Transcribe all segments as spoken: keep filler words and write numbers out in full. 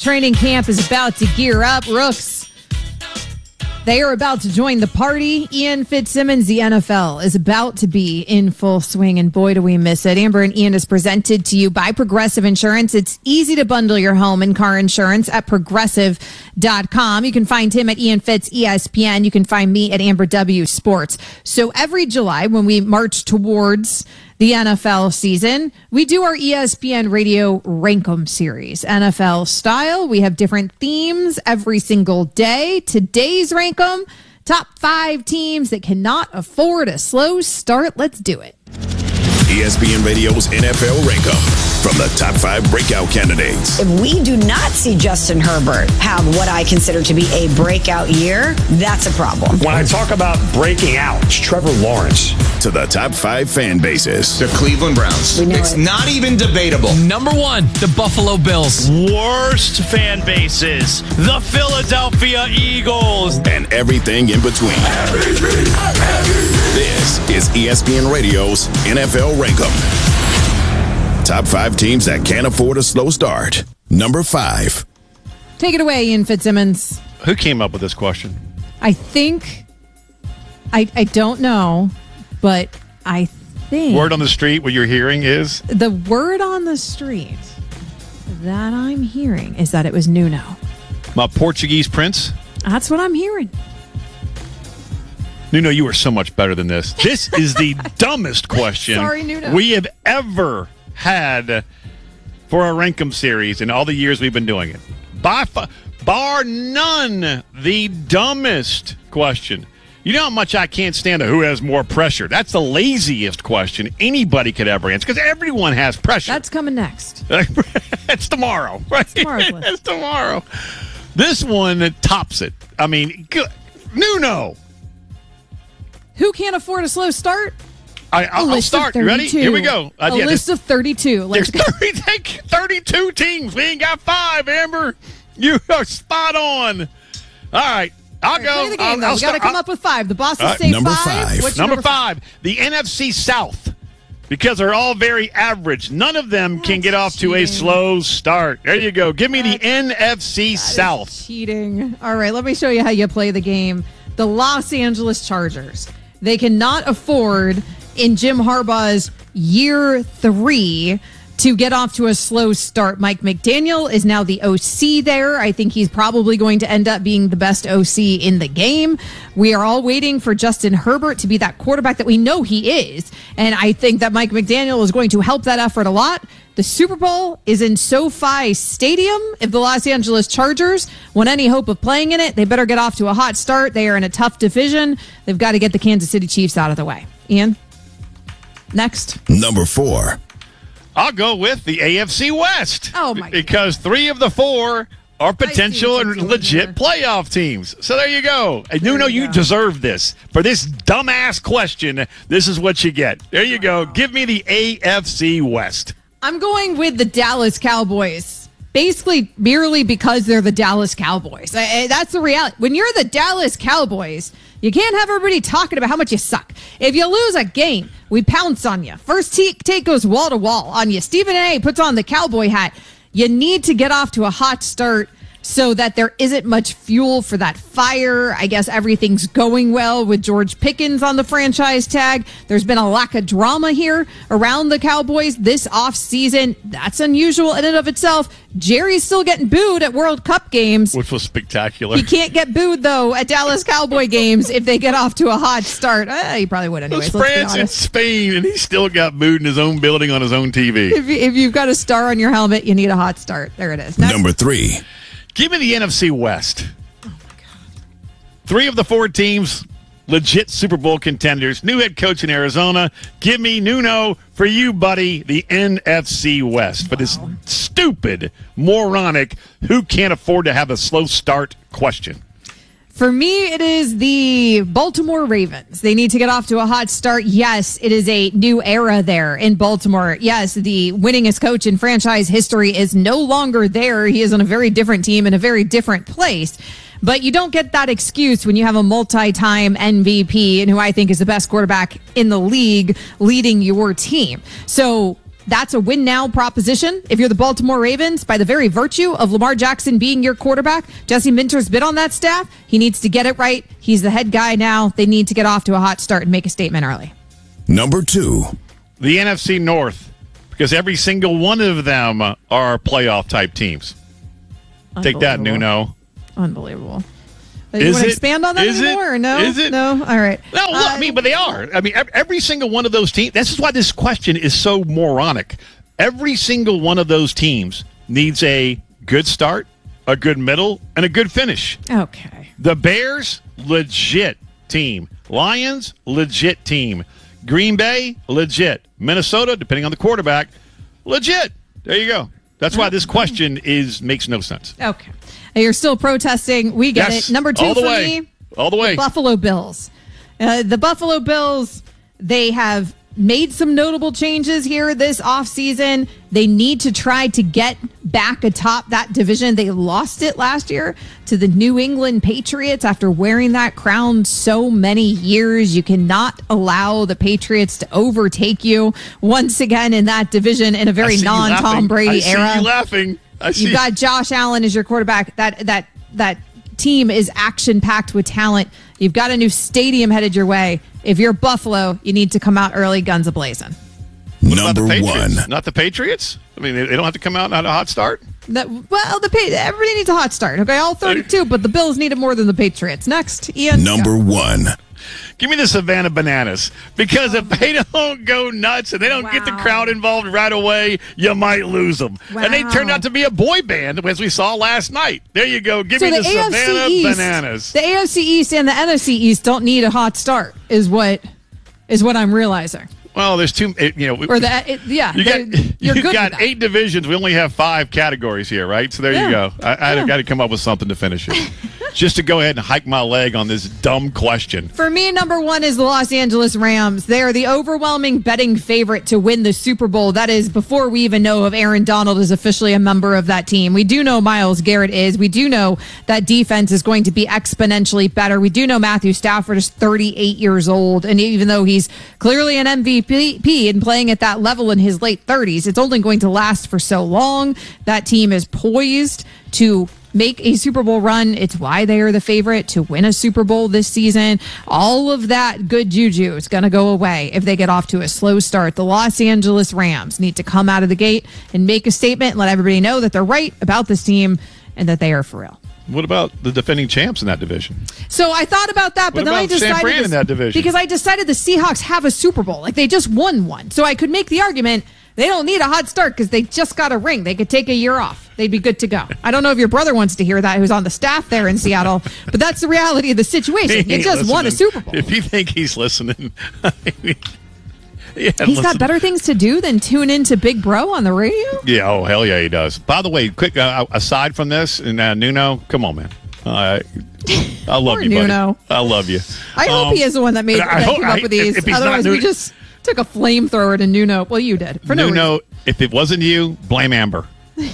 Training camp is about to gear up. Rooks, they are about to join the party. Ian Fitzsimmons, the N F L is about to be in full swing, and boy, do we miss it. Amber and Ian is presented to you by Progressive Insurance. It's easy to bundle your home and car insurance at progressive dot com. You can find him at Ian Fitz E S P N. You can find me at Amber W Sports. So every July, when we march towards the N F L season, we do our E S P N Radio Rankem series, N F L style. We have different themes every single day. Today's Rankem, top five teams that cannot afford a slow start. Let's do it. E S P N Radio's N F L Rankem. From the top five breakout candidates. If we do not see Justin Herbert have what I consider to be a breakout year, that's a problem. When I talk about breaking out, it's Trevor Lawrence. To the top five fan bases. The Cleveland Browns. We know it's it. not even debatable. Number one, the Buffalo Bills. Worst fan bases, the Philadelphia Eagles. And everything in between. This is E S P N Radio's N F L Rankem. Top five teams that can't afford a slow start. Number five. Take it away, Ian Fitzsimmons. Who came up with this question? I think, I I don't know, but I think. Word on the street, what you're hearing is? The word on the street that I'm hearing is that it was Nuno. My Portuguese prince? That's what I'm hearing. Nuno, you are so much better than this. This is the dumbest question Sorry, Nuno. we have ever had for our Rankem series in all the years we've been doing it. By fa- bar none, the dumbest question. You know how much I can't stand a who has more pressure? That's the laziest question anybody could ever answer, because everyone has pressure. That's coming next. It's tomorrow, right? It's tomorrow's list. It's tomorrow. This one tops it. I mean, good. Nuno. Who can't afford a slow start? I, I'll, I'll start. You ready? Here we go. Uh, a yeah, list of thirty-two. Let's there's go. thirty, thirty-two teams. We ain't got five, Amber. You are spot on. All right. I'll right, go. Play the game, I'll, though. I'll we got to come I'll, up with five. The bosses right, say number five. five. What's number, number five, five, the N F C South. Because they're all very average. None of them That's can get off cheating. to a slow start. There you go. Give me That's, the N F C that South. Is cheating. All right, let me show you how you play the game. The Los Angeles Chargers. They cannot afford, in Jim Harbaugh's year three, to get off to a slow start. Mike McDaniel is now the O C there. I think he's probably going to end up being the best O C in the game. We are all waiting for Justin Herbert to be that quarterback that we know he is. And I think that Mike McDaniel is going to help that effort a lot. The Super Bowl is in SoFi Stadium. If the Los Angeles Chargers want any hope of playing in it, they better get off to a hot start. They are in a tough division. They've got to get the Kansas City Chiefs out of the way. Ian, next. Number four. I'll go with the A F C West. Oh, my Because three of the four are potential what and you're doing legit here. playoff teams. So there you go. And Nuno, you you go. deserve this. For this dumbass question, this is what you get. There you go. Give me the A F C West. I'm going with the Dallas Cowboys, basically merely because they're the Dallas Cowboys. I, I, that's the reality. When you're the Dallas Cowboys, you can't have everybody talking about how much you suck. If you lose a game, we pounce on you. First take goes wall to wall on you. Stephen A. puts on the cowboy hat. You need to get off to a hot start so that there isn't much fuel for that fire. I guess everything's going well with George Pickens on the franchise tag. There's been a lack of drama here around the Cowboys this offseason. That's unusual in and of itself. Jerry's still getting booed at World Cup games. Which was spectacular. He can't get booed, though, at Dallas Cowboy games if they get off to a hot start. Eh, he probably would anyways. It was France and Spain, and he still got booed in his own building on his own T V. If, you, if you've got a star on your helmet, you need a hot start. There it is. Next. Number three. Give me the N F C West. Oh, my God. Three of the four teams, legit Super Bowl contenders. New head coach in Arizona. Give me Nuno for you, buddy, the N F C West. For this stupid, moronic, who can't afford to have a slow start question. For me, it is the Baltimore Ravens. They need to get off to a hot start. Yes, it is a new era there in Baltimore. Yes, the winningest coach in franchise history is no longer there. He is on a very different team in a very different place. But you don't get that excuse when you have a multi-time M V P and who I think is the best quarterback in the league leading your team. So That's a win now proposition. If you're the Baltimore Ravens, by the very virtue of Lamar Jackson being your quarterback, Jesse Minter's been on that staff. He needs to get it right. He's the head guy now. They need to get off to a hot start and make a statement early. Number two. The N F C North, because every single one of them are playoff type teams. Take that, Nuno. Unbelievable. You Is want to it? expand on that Is anymore it? or no? Is it? No? All right. No, look, Uh, I mean, but they are. I mean, every, every single one of those teams. This is why this question is so moronic. Every single one of those teams needs a good start, a good middle, and a good finish. Okay. The Bears, legit team. Lions, legit team. Green Bay, legit. Minnesota, depending on the quarterback, legit. There you go. That's why this question is makes no sense. Okay. You're still protesting. We get Yes, it. Number two all the for way. me, All the way. the Buffalo Bills. Uh, the Buffalo Bills, they have made some notable changes here this offseason. They need to try to get back atop that division. They lost it last year to the New England Patriots after wearing that crown so many years. You cannot allow the Patriots to overtake you once again in that division in a very non-Tom Brady I era. see you laughing. I see. You've got Josh Allen as your quarterback. That that that team is action-packed with talent. You've got a new stadium headed your way. If you're Buffalo, you need to come out early, guns a-blazing. Not the Number Patriots. one. Not the Patriots? I mean, they they don't have to come out on a hot start? That, well, the Pa- everybody needs a hot start, okay? All thirty-two, but the Bills need it more than the Patriots. Next, Ian. Number one. Give me the Savannah Bananas. Because if they don't go nuts and they don't get the Wow. crowd involved right away, you might lose them. And they Wow. turned out to be a boy band, as we saw last night. There you go. Give So me the, the, A F C Savannah East, Bananas. the A F C East and the N F C East don't need a hot start, is what is what I'm realizing. Well, there's two, it- you know. Or the it, yeah, You they're- got, you're you good got with that. eight divisions. We only have five categories here, right? So there Yeah. you go. I, I Yeah. got to come up with something to finish it. Just to go ahead and hike my leg on this dumb question. For me, number one is the Los Angeles Rams. They are the overwhelming betting favorite to win the Super Bowl. That is before we even know if Aaron Donald is officially a member of that team. We do know Myles Garrett is. We do know that defense is going to be exponentially better. We do know Matthew Stafford is thirty-eight years old. And even though he's clearly an M V P and playing at that level in his late thirties, it's only going to last for so long. That team is poised to make a Super Bowl run. It's why they are the favorite to win a Super Bowl this season. All of that good juju is going to go away if they get off to a slow start. The Los Angeles Rams need to come out of the gate and make a statement and let everybody know that they're right about this team and that they are for real. What about the defending champs in that division? So I thought about that, but What then I about San decided Fran to- in that division? because I decided the Seahawks have a Super Bowl. Like they just won one. So I could make the argument they don't need a hot start because they just got a ring. They could take a year off. They'd be good to go. I don't know if your brother wants to hear that, who's on the staff there in Seattle, but that's the reality of the situation. He You ain't just won a listening. Super Bowl. If you think he's listening, I mean, yeah, He's got listen. better things to do than tune into Big Bro on the radio. Yeah, oh hell yeah, he does. By the way, quick uh, aside from this, and uh, Nuno, come on, man. Uh, I love Poor you, buddy. Nuno. I love you. I hope Um, he is the one that made I that hope- came up I- with these. if he's not Otherwise, we Nuno- just took a flamethrower to Nuno. Well, you did for no Nuno, reason. if it wasn't you, blame Amber.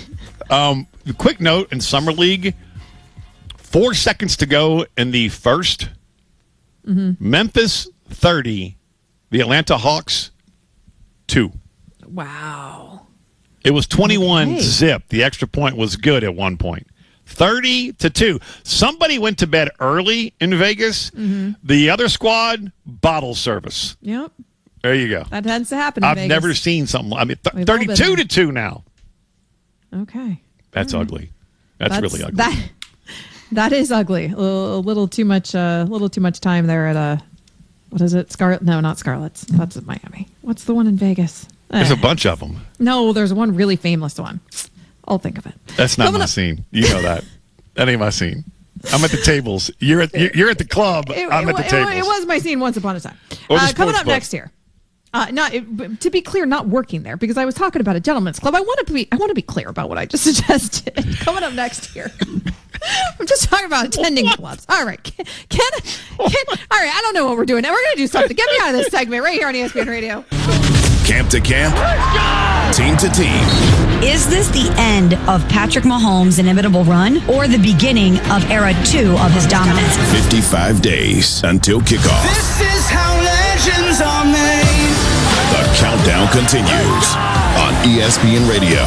um, quick note in Summer League, four seconds to go in the first. Mm-hmm. Memphis thirty, the Atlanta Hawks two. Wow. It was twenty-one Okay. zip. The extra point was good at one point. thirty to two. Somebody went to bed early in Vegas. Mm-hmm. The other squad, bottle service. Yep. There you go. That tends to happen in I've Vegas. never seen something. I mean, th- We've all been thirty-two there. to two now. Okay. That's ugly. That's, That's really ugly. That, that is ugly. A little, a little too much. A uh, little too much time there at a. What is it? Scarlet? No, not Scarlet's. That's at Miami. What's the one in Vegas? There's Eh. a bunch of them. No, there's one really famous one. I'll think of it. That's not Coming my up- scene. You know that. That ain't my scene. I'm at the tables. You're at you're you're at the club. It, I'm it, at the it- tables. it was my scene once upon a time. Or the Uh, coming sports up book. next here. Uh, not it, to be clear, not working there because I was talking about a gentleman's club. I want to be I want to be clear about what I just suggested. Coming up next here. I'm just talking about attending clubs. All right, can, can, can all right. I don't know what we're doing. We're gonna do something. Get me out of this segment right here on E S P N Radio. Camp to camp. Team to team. Is this the end of Patrick Mahomes' inimitable run or the beginning of era two of his dominance? fifty-five days until kickoff. This is how legends are made. The countdown continues on E S P N Radio.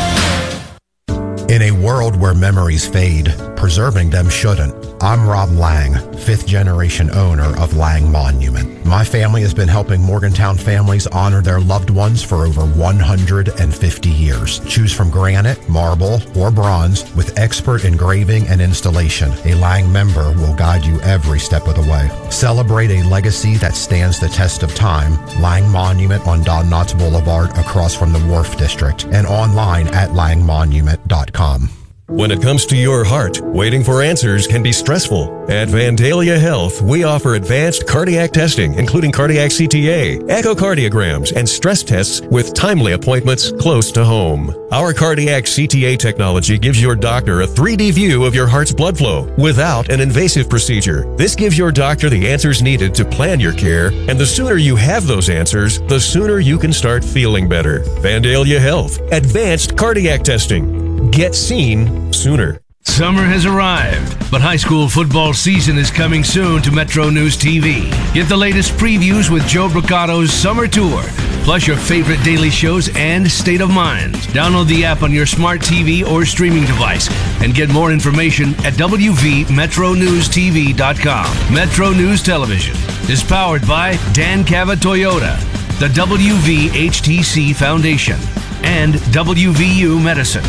In a world where memories fade, preserving them shouldn't. I'm Rob Lang, fifth generation owner of Lang Monument. My family has been helping Morgantown families honor their loved ones for over one hundred fifty years. Choose from granite, marble, or bronze with expert engraving and installation. A Lang member will guide you every step of the way. Celebrate a legacy that stands the test of time. Lang Monument on Don Knotts Boulevard across from the Wharf District and online at lang monument dot com. When it comes to your heart, waiting for answers can be stressful. At Vandalia Health, we offer advanced cardiac testing, including cardiac C T A, echocardiograms, and stress tests with timely appointments close to home. Our cardiac C T A technology gives your doctor a three D view of your heart's blood flow without an invasive procedure. This gives your doctor the answers needed to plan your care, and the sooner you have those answers, the sooner you can start feeling better. Vandalia Health, advanced cardiac testing. Get seen sooner. Summer has arrived, but high school football season is coming soon to Metro News T V. Get the latest previews with Joe Bricato's Summer Tour, plus your favorite daily shows and State of Mind. Download the app on your smart T V or streaming device and get more information at w v metro news t v dot com. Metro News Television is powered by Dan Cava Toyota, the W V H T C Foundation, and W V U Medicine.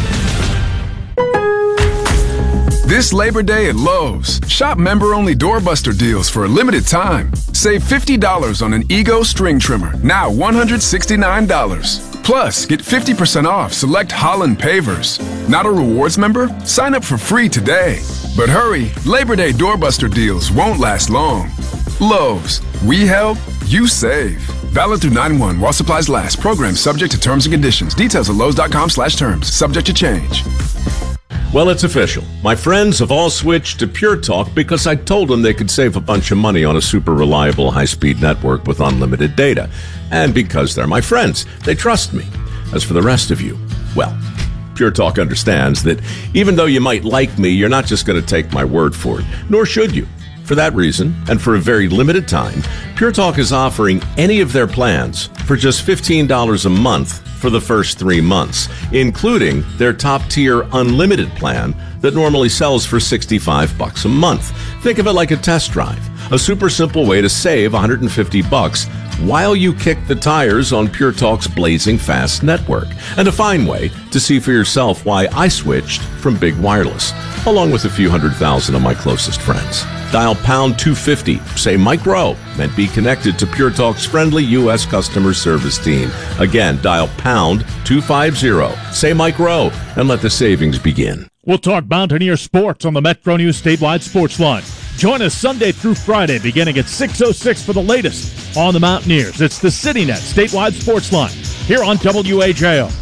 This Labor Day at Lowe's, shop member-only doorbuster deals for a limited time. Save fifty dollars on an Ego string trimmer, now one hundred sixty-nine dollars. Plus, get fifty percent off select Holland pavers. Not a rewards member? Sign up for free today. But hurry, Labor Day doorbuster deals won't last long. Lowe's, we help, you save. Valid through nine one while supplies last. Program subject to terms and conditions. Details at lowes dot com slash terms. Subject to change. Well, it's official. My friends have all switched to Pure Talk because I told them they could save a bunch of money on a super reliable high-speed network with unlimited data. And because they're my friends, they trust me. As for the rest of you, well, Pure Talk understands that even though you might like me, you're not just going to take my word for it, nor should you. For that reason, and for a very limited time, Pure Talk is offering any of their plans for just fifteen dollars a month for the first three months, including their top-tier unlimited plan that normally sells for sixty-five bucks a month. Think of it like a test drive, a super simple way to save one hundred fifty bucks while you kick the tires on Pure Talk's blazing fast network, and a fine way to see for yourself why I switched from Big Wireless, along with a few hundred thousand of my closest friends. Dial pound two fifty, say Mike Rowe, and be connected to Pure Talk's friendly U S customer service team. Again, dial pound two fifty, say Mike Rowe, and let the savings begin. We'll talk Mountaineer sports on the Metro News Statewide Sports Line. Join us Sunday through Friday beginning at six oh six for the latest on the Mountaineers. It's the CityNet Statewide Sports Line here on W A J O.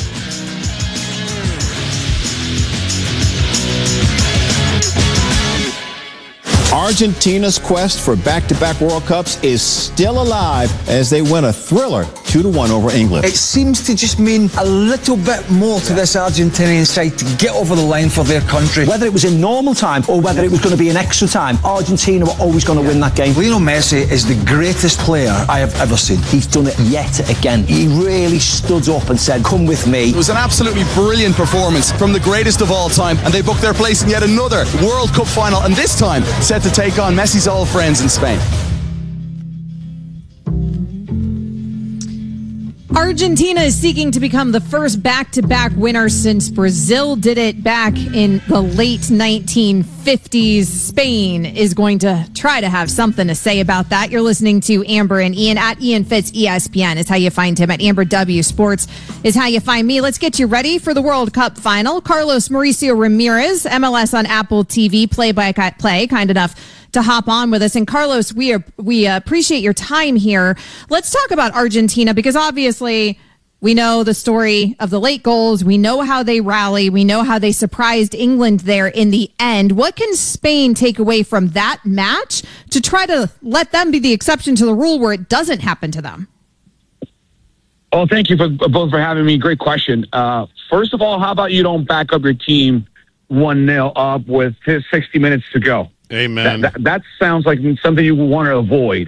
Argentina's quest for back-to-back World Cups is still alive as they win a thriller two to one over England. It seems to just mean a little bit more to this Argentinian side to get over the line for their country. Whether it was in normal time or whether it was going to be in extra time, Argentina were always going to yeah. win that game. Lionel Messi is the greatest player I have ever seen. He's done it yet again. He really stood up and said, come with me. It was an absolutely brilliant performance from the greatest of all time, and they booked their place in yet another World Cup final, and this time set to take on Messi's old friends in Spain. Argentina is seeking to become the first back-to-back winner since Brazil did it back in the late nineteen fifties. Spain is going to try to have something to say about that. You're listening to Amber and Ian at Ian Fitz E S P N is how you find him. At Amber W Sports is how you find me. Let's get you ready for the World Cup final. Carlos Mauricio Ramirez, M L S on Apple T V, play-by-play, kind enough to hop on with us. And Carlos, we are, we appreciate your time here. Let's talk about Argentina, because obviously we know the story of the late goals. We know how they rally. We know how they surprised England there in the end. What can Spain take away from that match to try to let them be the exception to the rule where it doesn't happen to them? Well, thank you for both for having me. Great question. Uh, first of all, how about you don't back up your team one nil up with sixty minutes to go? Amen. That, that, that sounds like something you want to avoid.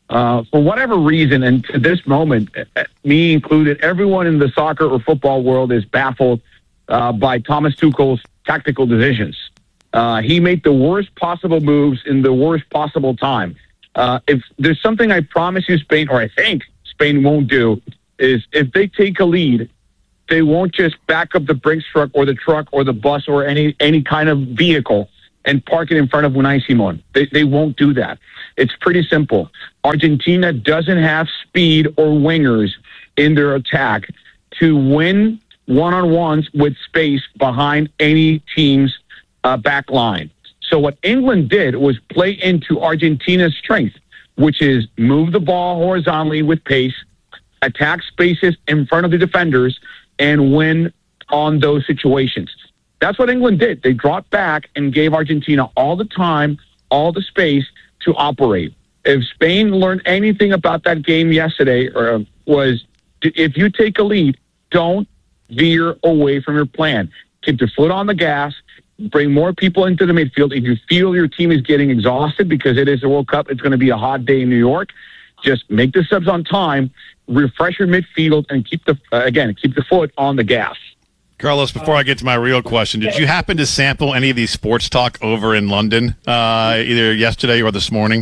uh, for whatever reason, and to this moment, me included, everyone in the soccer or football world is baffled uh, by Thomas Tuchel's tactical decisions. Uh, he made the worst possible moves in the worst possible time. Uh, if there's something I promise you Spain, or I think Spain won't do, is if they take a lead, they won't just back up the Brinks truck or the truck or the bus or any any kind of vehicle and park it in front of Unai Simon. They, they won't do that. It's pretty simple. Argentina doesn't have speed or wingers in their attack to win one-on-ones with space behind any team's uh, back line. So what England did was play into Argentina's strength, which is move the ball horizontally with pace, attack spaces in front of the defenders, and win on those situations. That's what England did. They dropped back and gave Argentina all the time, all the space to operate. If Spain learned anything about that game yesterday, or was if you take a lead, don't veer away from your plan. Keep your foot on the gas. Bring more people into the midfield. If you feel your team is getting exhausted because it is the World Cup, it's going to be a hot day in New York, just make the subs on time, refresh your midfield, and keep the uh, again keep the foot on the gas. Carlos, before I get to my real question, did you happen to sample any of these sports talk over in London, uh, either yesterday or this morning?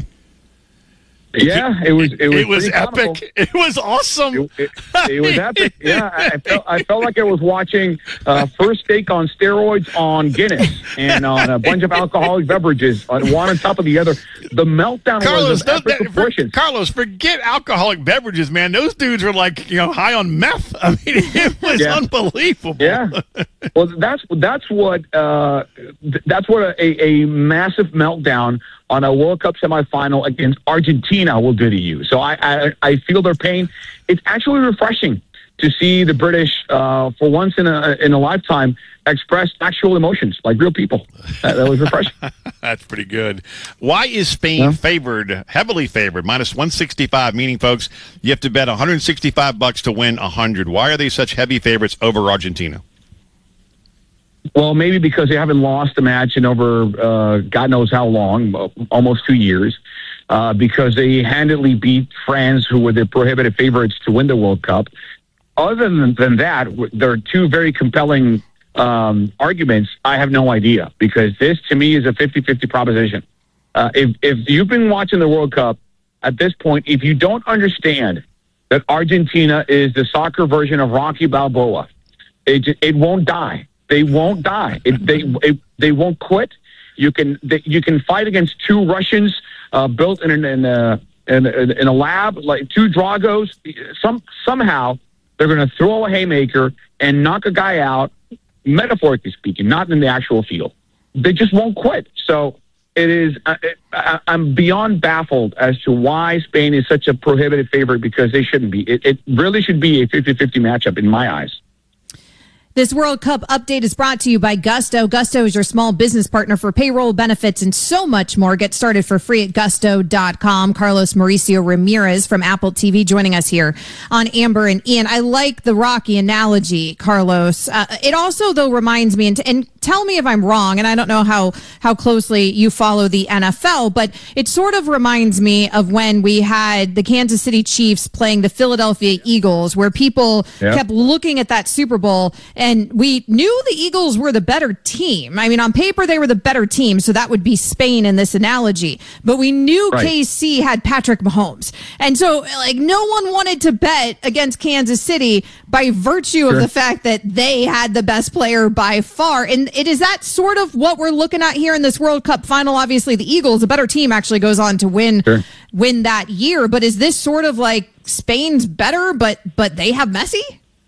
Yeah, it was. It was, it was epic. Comical. It was awesome. It, it, it was epic. Yeah, I felt, I felt like I was watching uh, First Take on steroids on Guinness and on a bunch of alcoholic beverages, on one on top of the other. The meltdown Carlos, was of epic that, proportions. For, Carlos, forget alcoholic beverages, man. Those dudes were like, you know, high on meth. I mean, it was yeah. unbelievable. Yeah. Well, that's that's what uh, that's what a, a massive meltdown on a World Cup semifinal against Argentina will do to you. So I, I, I feel their pain. It's actually refreshing to see the British, uh, for once in a in a lifetime, express actual emotions like real people. That, that was refreshing. That's pretty good. Why is Spain yeah. favored, heavily favored, minus one sixty-five? Meaning, folks, you have to bet one hundred sixty-five bucks to win one hundred. Why are they such heavy favorites over Argentina? Well, maybe because they haven't lost a match in over uh, God knows how long, almost two years, uh, because they handedly beat France, who were the prohibited favorites to win the World Cup. Other than, than that, there are two very compelling um, arguments. I have no idea, because this, to me, is a fifty-fifty proposition. Uh, if, if you've been watching the World Cup, at this point, if you don't understand that Argentina is the soccer version of Rocky Balboa, it, it won't die. They won't die. It, they it, they won't quit. You can they, you can fight against two Russians uh, built in, in, a, in, a, in a lab, like two Dragos. Some somehow they're going to throw a haymaker and knock a guy out, metaphorically speaking, not in the actual field. They just won't quit. So it is. Uh, it, I, I'm beyond baffled as to why Spain is such a prohibited favorite, because they shouldn't be. It, it really should be a fifty-fifty matchup in my eyes. This World Cup update is brought to you by Gusto. Gusto is your small business partner for payroll, benefits, and so much more. Get started for free at gusto dot com. Carlos Mauricio Ramirez from Apple T V joining us here on Amber and Ian. I like the Rocky analogy, Carlos. Uh, it also, though, reminds me, and, and tell me if I'm wrong, and I don't know how, how closely you follow the N F L, but it sort of reminds me of when we had the Kansas City Chiefs playing the Philadelphia Eagles, where people yep. kept looking at that Super Bowl and And we knew the Eagles were the better team. I mean, on paper, they were the better team, so that would be Spain in this analogy. But we knew right. K C had Patrick Mahomes. And so, like, no one wanted to bet against Kansas City by virtue sure. of the fact that they had the best player by far. And it is that sort of what we're looking at here in this World Cup final. Obviously, the Eagles, a better team, actually goes on to win sure. win that year. But is this sort of like Spain's better, but but they have Messi?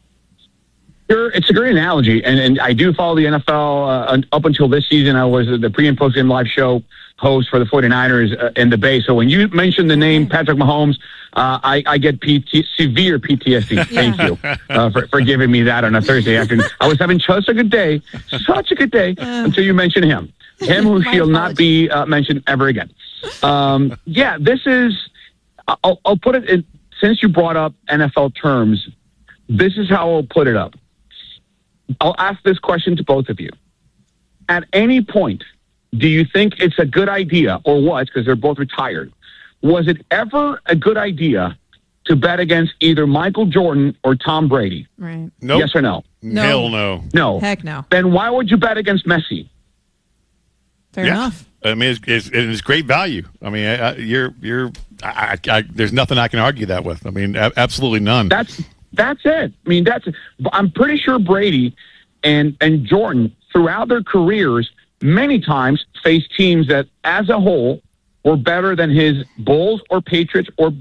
Sure, it's a great analogy, and, and I do follow the N F L. Uh, up until this season, I was the pre- and post-game live show host for the 49ers uh, in the Bay. So when you mentioned the name Patrick Mahomes, uh, I, I get P T, severe P T S D. Thank you uh, for, for giving me that on a Thursday afternoon. I was having such a good day, such a good day, until you mentioned him. Him who shall not be uh, mentioned ever again. Um, yeah, this is, I'll, I'll put it, in, since you brought up N F L terms, this is how I'll put it up. I'll ask this question to both of you. At any point, do you think it's a good idea, or was, because they're both retired, was it ever a good idea to bet against either Michael Jordan or Tom Brady? Right. Nope. Yes or no? No. Hell no. No. Heck no. Then why would you bet against Messi? Fair Yeah. enough. I mean, it's, it's, it's great value. I mean, I, I, you're you're. I, I, I, there's nothing I can argue that with. I mean, a, absolutely none. That's that's it. I mean, that's. I'm pretty sure Brady and and Jordan throughout their careers many times faced teams that, as a whole, were better than his Bulls or Patriots or